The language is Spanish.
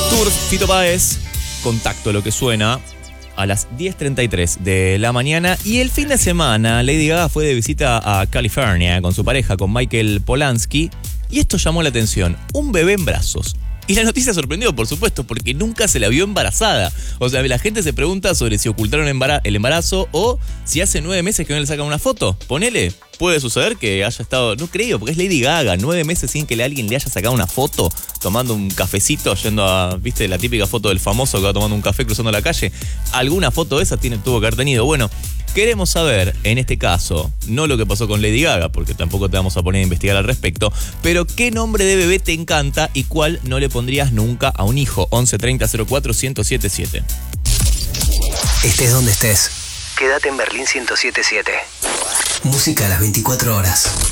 Tours, Fito Páez, Contacto, lo que suena, a las 10:33 de la mañana. Y el fin de semana, Lady Gaga fue de visita a California con su pareja, con Michael Polanski. Y esto llamó la atención, un bebé en brazos. Y la noticia sorprendió, por supuesto, porque nunca se la vio embarazada. O sea, la gente se pregunta sobre si ocultaron el embarazo o si hace 9 meses que no le sacan una foto. Ponele, puede suceder que haya estado, no creo, porque es Lady Gaga, 9 meses sin que alguien le haya sacado una foto, tomando un cafecito, yendo a, viste, la típica foto del famoso que va tomando un café cruzando la calle. Alguna foto de esa tuvo que haber tenido. Bueno, queremos saber, en este caso, no lo que pasó con Lady Gaga, porque tampoco te vamos a poner a investigar al respecto, pero qué nombre de bebé te encanta y cuál no le pondrías nunca a un hijo. 11 30 04 1077. Estés donde estés, quédate en Berlín 1077. Música a las 24 horas.